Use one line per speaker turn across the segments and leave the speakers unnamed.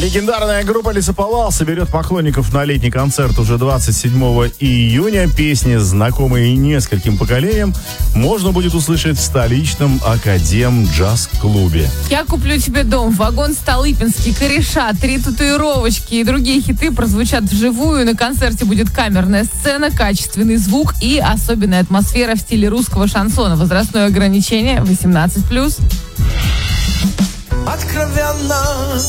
Легендарная группа «Лесоповал» соберет поклонников на летний концерт уже 27 июня. Песни, знакомые нескольким поколениям, можно будет услышать в столичном Академ-джаз-клубе.
Я куплю тебе дом, вагон Столыпинский, кореша, 3 татуировочки и другие хиты прозвучат вживую. На концерте будет камерная сцена, качественный звук и особенная атмосфера в стиле русского шансона. Возрастное ограничение 18+.
Откровенно,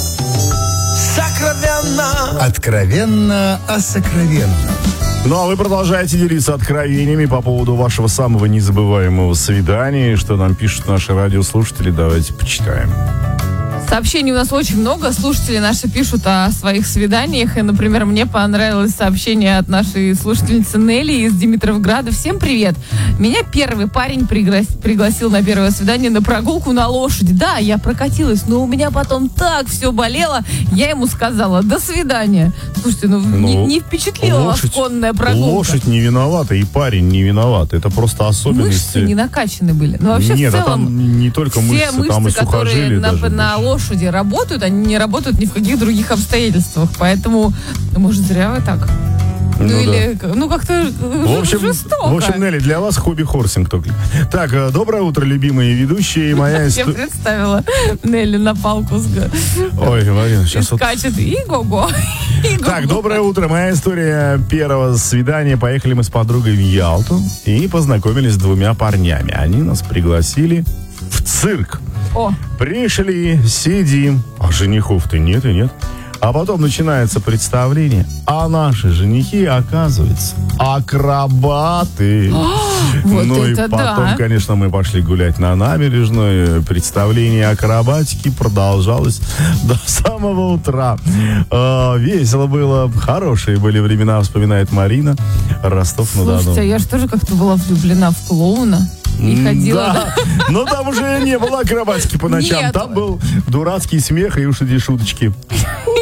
сокровенно.
Откровенно о сокровенном.
Ну, а вы продолжаете делиться откровениями по поводу вашего самого незабываемого свидания. Что нам пишут наши радиослушатели, давайте почитаем.
Сообщений у нас очень много. Слушатели наши пишут о своих свиданиях. И, например, мне понравилось сообщение от нашей слушательницы Нелли из Димитровграда. Всем привет. Меня первый парень пригласил на первое свидание на прогулку на лошади. Да, я прокатилась, но у меня потом так все болело. Я ему сказала: до свидания. Слушайте, не впечатлила вас конная прогулка?
Лошадь не виновата, и парень не виноват. Это просто особенности.
Мышцы не накачаны были. Но вообще
нет,
в целом,
там не только мышцы, там и сухожилия даже.
На лошади работают, они не работают ни в каких других обстоятельствах. Поэтому, может, зря вы так. Как-то жестоко.
В общем, Нелли, для вас хобби-хорсинг только. Так, доброе утро, любимые ведущие.
Я представила Нелли на палку.
Ой, Марина, сейчас вот...
скачет, и го-го.
Так, доброе утро. Моя история первого свидания. Поехали мы с подругой в Ялту и познакомились с 2 парнями. Они нас пригласили в цирк. Пришли, сидим, а женихов-то нет и нет. А потом начинается представление, а наши женихи, оказывается, акробаты. Ну и потом, конечно, мы пошли гулять на набережной. Представление акробатики продолжалось до самого утра. Весело было, хорошие были времена, вспоминает Марина, Ростов-на-Дону.
Слушайте, а я же тоже как-то была влюблена в клоуна. И ходила.
Да, но там уже не было акробатики по ночам.
Нет.
Там был дурацкий смех и уж эти шуточки.